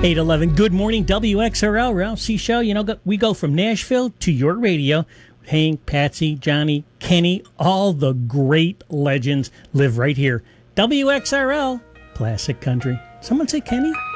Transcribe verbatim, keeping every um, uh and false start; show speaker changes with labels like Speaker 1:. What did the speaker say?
Speaker 1: eight eleven. Good morning, W X R L, Ralph C. Show. You know, go, we go from Nashville to your radio. Hank, Patsy, Johnny, Kenny, all the great legends live right here. W X R L, Classic Country. Someone say Kenny?